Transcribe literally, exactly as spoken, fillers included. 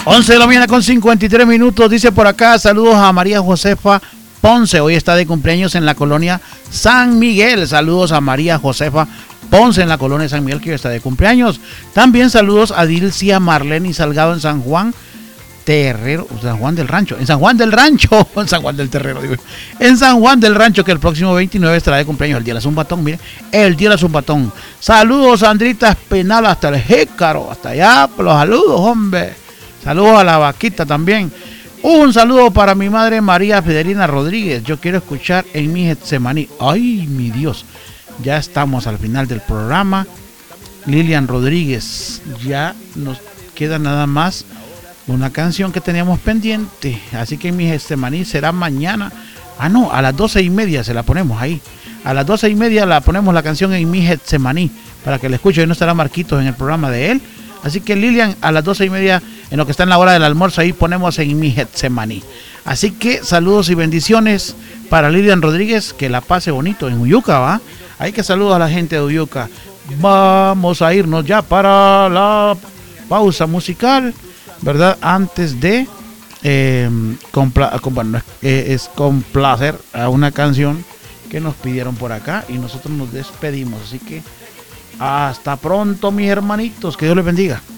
once de la mañana con cincuenta y tres minutos, dice por acá, saludos a María Josefa Ponce, hoy está de cumpleaños en la colonia San Miguel, saludos a María Josefa Ponce en la colonia San Miguel que hoy está de cumpleaños. También saludos a Dilcia Marlene Salgado en San Juan Terrero, San Juan del Rancho, en San Juan del Rancho, en San Juan del Terrero, digo, en San Juan del Rancho, que el próximo veintinueve estará de cumpleaños, el día de la Zumbatón, mire, el día de la Zumbatón. Saludos a Andrita Espinal hasta el Jícaro, hasta allá, los saludos, hombre. Saludos a la vaquita también. Un saludo para mi madre María Federina Rodríguez, yo quiero escuchar en mi Getsemaní. Ay, mi Dios, ya estamos al final del programa. Lilian Rodríguez, ya nos queda nada más una canción que teníamos pendiente, así que mi Getsemaní será mañana. Ah, no, a las doce y media se la ponemos ahí. A las doce y media la ponemos la canción en mi Getsemaní para que la escuche. Hoy no estará Marquitos en el programa de él. Así que Lilian, a las doce y media, en lo que está en la hora del almuerzo, ahí ponemos en mi Getsemaní. Así que saludos y bendiciones para Lilian Rodríguez, que la pase bonito en Uyuca, ¿va? Hay que saludar a la gente de Uyuca. Vamos a irnos ya para la pausa musical, ¿verdad? Antes de eh, compla- bueno, eh, es complacer a una canción que nos pidieron por acá y nosotros nos despedimos. Así que hasta pronto, mis hermanitos, que Dios les bendiga.